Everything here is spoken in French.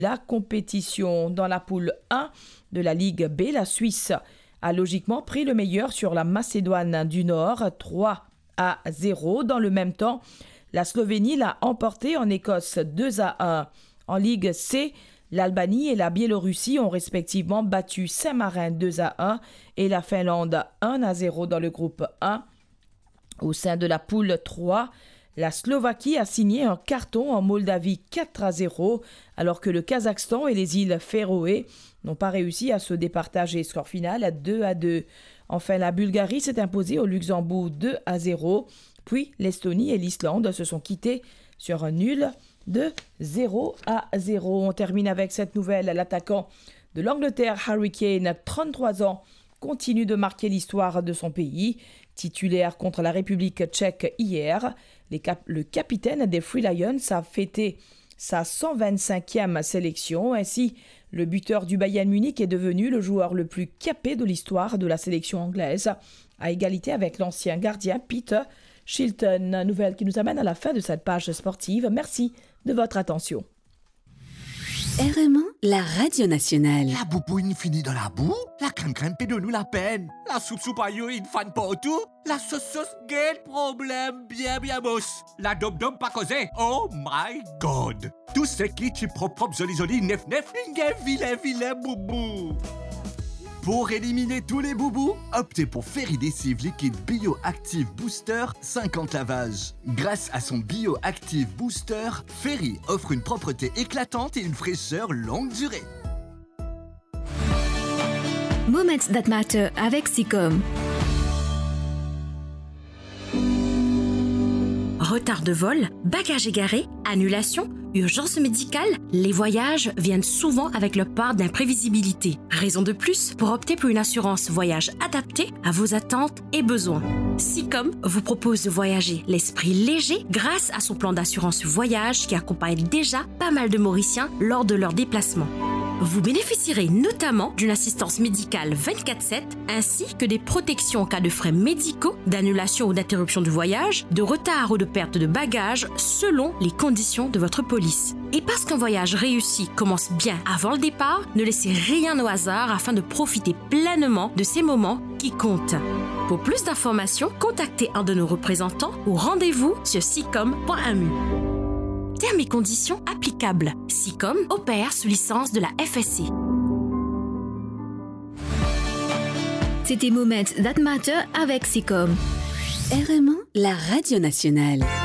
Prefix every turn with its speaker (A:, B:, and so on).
A: la compétition. Dans la poule 1 de la Ligue B, la Suisse a logiquement pris le meilleur sur la Macédoine du Nord, 3-0. Dans le même temps, la Slovénie l'a emporté en Écosse 2-1. En Ligue C, l'Albanie et la Biélorussie ont respectivement battu Saint-Marin 2-1 et la Finlande 1-0 dans le groupe 1. Au sein de la poule 3, la Slovaquie a signé un carton en Moldavie 4-0, alors que le Kazakhstan et les îles Féroé n'ont pas réussi à se départager. Score final à 2-2. Enfin, la Bulgarie s'est imposée au Luxembourg 2-0. Puis l'Estonie et l'Islande se sont quittés sur un nul de 0-0. On termine avec cette nouvelle. L'attaquant de l'Angleterre, Harry Kane, 33 ans, continue de marquer l'histoire de son pays. Titulaire contre la République tchèque hier, le capitaine des Free Lions a fêté sa 125e sélection. Ainsi, le buteur du Bayern Munich est devenu le joueur le plus capé de l'histoire de la sélection anglaise, à égalité avec l'ancien gardien Peter Shilton. Nouvelle qui nous amène à la fin de cette page sportive. Merci de votre attention.
B: RMA, la radio nationale.
C: La boubouine finit dans la boue. La crème paie de nous la peine. La soupe à yo, il fan pas tout. La sauce quel problème bien mousse. La dom pas causé. Oh my god. Tout ce qui est propre, joli, nef, vilain boubou. Pour éliminer tous les boubous, optez pour Ferry Lessive Liquide Bioactive Booster 50 lavages. Grâce à son Bioactive Booster, Ferry offre une propreté éclatante et une fraîcheur longue durée.
B: Moments That Matter avec SICOM. Retard de vol, bagages égarés, annulation, urgence médicale, les voyages viennent souvent avec leur part d'imprévisibilité. Raison de plus pour opter pour une assurance voyage adaptée à vos attentes et besoins. SICOM vous propose de voyager l'esprit léger grâce à son plan d'assurance voyage qui accompagne déjà pas mal de Mauriciens lors de leurs déplacements. Vous bénéficierez notamment d'une assistance médicale 24/7 ainsi que des protections en cas de frais médicaux, d'annulation ou d'interruption du voyage, de retard ou de perte de bagages selon les conditions de votre police. Et parce qu'un voyage réussi commence bien avant le départ, ne laissez rien au hasard afin de profiter pleinement de ces moments qui comptent. Pour plus d'informations, contactez un de nos représentants ou rendez-vous sur sicom.mu. Termes et conditions applicables. SICOM opère sous licence de la FSC. C'était Moments That Matter avec SICOM. RMA, la radio nationale.